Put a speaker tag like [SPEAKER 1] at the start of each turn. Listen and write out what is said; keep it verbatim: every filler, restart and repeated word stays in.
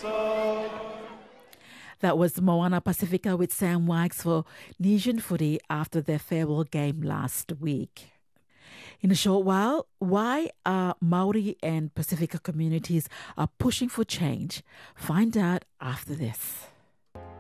[SPEAKER 1] That was Moana Pacifica with Sam Wags for Nesian Footy after their farewell game last week. In a short while, why are Maori and Pacifica communities are pushing for change? Find out after this.